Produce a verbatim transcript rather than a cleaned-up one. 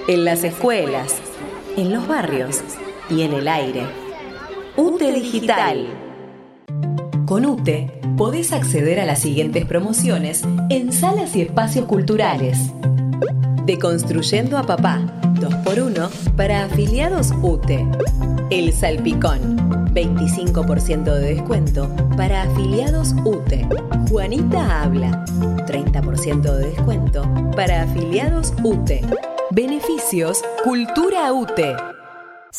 en las escuelas, en los barrios y en el aire. UTE Digital. Con UTE podés acceder a las siguientes promociones en salas y espacios culturales. Deconstruyendo a Papá, dos por uno para afiliados UTE. El Salpicón, veinticinco por ciento de descuento para afiliados UTE. Juanita Habla, treinta por ciento de descuento para afiliados UTE. Beneficios Cultura UTE.